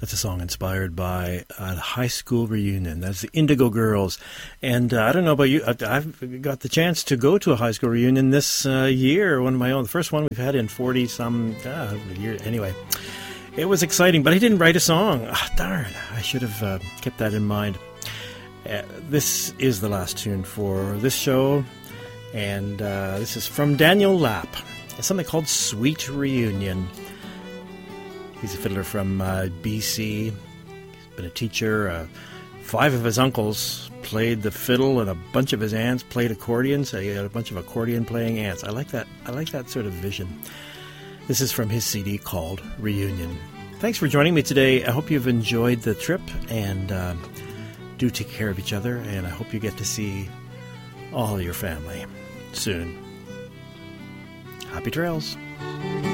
That's a song inspired by a high school reunion. That's the Indigo Girls. And I don't know about you, I've got the chance to go to a high school reunion this year, one of my own, the first one we've had in 40-some years. Anyway, it was exciting, but I didn't write a song. Darn, I should have kept that in mind. This is the last tune for this show, and this is from Daniel Lapp. It's something called Sweet Reunion. He's a fiddler from BC. He's been a teacher. 5 of his uncles played the fiddle, and a bunch of his aunts played accordion, so he had a bunch of accordion-playing aunts. I like that sort of vision. This is from his CD called Reunion. Thanks for joining me today. I hope you've enjoyed the trip, and do take care of each other, and I hope you get to see all your family soon. Happy trails.